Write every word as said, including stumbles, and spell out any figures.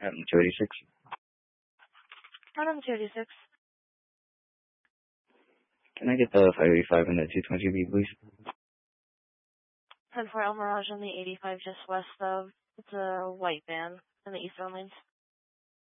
Um, two eighty-six. Madam two eighty-six. Can I get the five eighty-five and the two twenty B, please? ten four El Mirage on the eighty-five just west of the white van in the eastbound lanes.